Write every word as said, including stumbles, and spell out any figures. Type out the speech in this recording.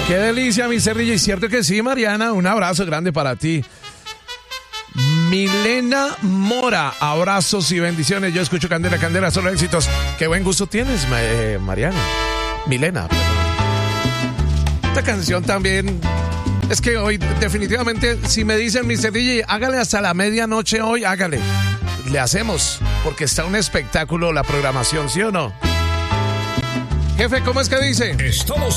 Qué delicia, mister D J. Cierto que sí, Mariana. Un abrazo grande para ti. Milena Mora, abrazos y bendiciones. Yo escucho Candela, Candela, solo éxitos. Qué buen gusto tienes, eh, Mariana. Milena, perdón. Esta canción también. Es que hoy, definitivamente, si me dicen, mister D J, hágale hasta la medianoche hoy, hágale. Le hacemos, porque está un espectáculo la programación, ¿sí o no? Jefe, ¿cómo es que dice? Estamos